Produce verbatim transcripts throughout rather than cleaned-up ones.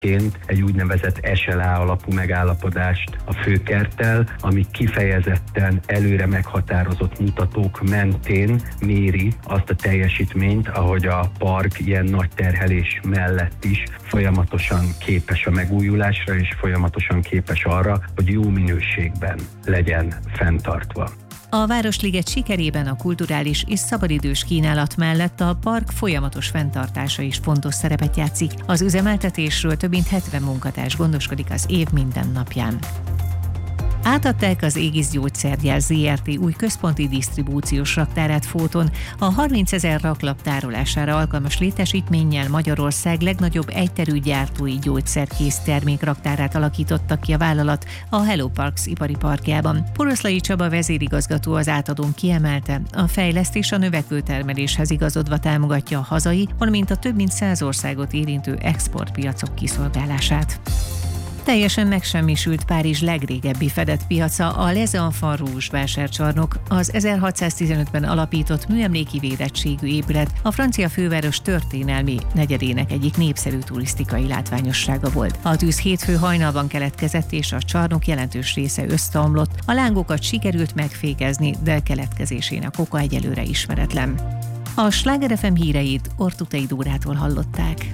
ként egy úgynevezett es el á alapú megállapodást a főkerttel, ami kifejezetten előre meghatározott mutatók mentén méri azt a teljesítményt, ahogy a park ilyen nagy terhelés mellett is folyamatosan képes a megújulásra, és folyamatosan képes arra, hogy jó minőségben legyen fenntartva. A Városliget sikerében a kulturális és szabadidős kínálat mellett a park folyamatos fenntartása is fontos szerepet játszik. Az üzemeltetésről több mint hetven munkatárs gondoskodik az év minden napján. Átadták az Aegis Gyógyszergyár zé er té új központi disztribúciós raktárát Fóton. A harmincezer raklap tárolására alkalmas létesítménnyel Magyarország legnagyobb egyterű gyártói gyógyszerkész termékraktárát alakítottak ki a vállalat a Hello Parks ipari parkjában. Poroszlai Csaba vezérigazgató az átadón kiemelte, a fejlesztés a növekvő termeléshez igazodva támogatja a hazai, valamint a több mint száz országot érintő exportpiacok kiszolgálását. Teljesen megsemmisült Párizs legrégebbi fedett piaca, a Les Enfants Rouges vásárcsarnok. Az ezerhatszáztizenötben alapított műemléki védettségű épület a francia főváros történelmi negyedének egyik népszerű turisztikai látványossága volt. A tűz hétfő hajnalban keletkezett, és a csarnok jelentős része összeomlott. A lángokat sikerült megfékezni, de keletkezésének oka egyelőre ismeretlen. A Sláger ef em híreit Ortutai Dórától hallották.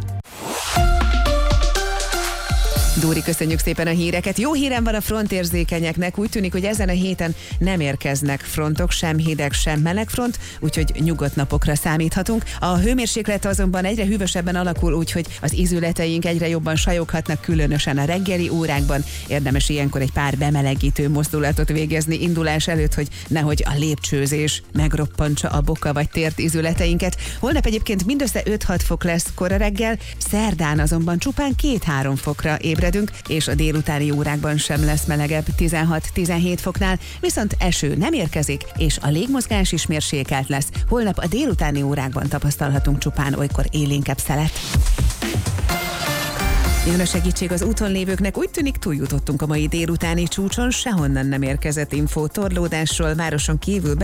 Dóri, köszönjük szépen a híreket. Jó hírem van a frontérzékenyeknek, úgy tűnik, hogy ezen a héten nem érkeznek frontok, sem hideg, sem meleg front, úgyhogy nyugodt napokra számíthatunk. A hőmérséklet azonban egyre hűvösebben alakul, úgyhogy az ízületeink egyre jobban sajoghatnak, különösen a reggeli órákban. Érdemes ilyenkor egy pár bemelegítő mozdulatot végezni indulás előtt, hogy nehogy a lépcsőzés megroppantsa a boka vagy tért ízületeinket. Holnap egyébként mindössze öt-hat fok lesz kora reggel, szerdán azonban csupán két-három fokra ébredünk, és a délutáni órákban sem lesz melegebb, tizenhat-tizenhét foknál, viszont eső nem érkezik, és a légmozgás is mérsékelt lesz. Holnap a délutáni órákban tapasztalhatunk csupán olykor élénkebb szelet. Jön a segítség az úton lévőknek, úgy tűnik túljutottunk a mai délutáni csúcson, sehonnan nem érkezett infó torlódásról, városon kívül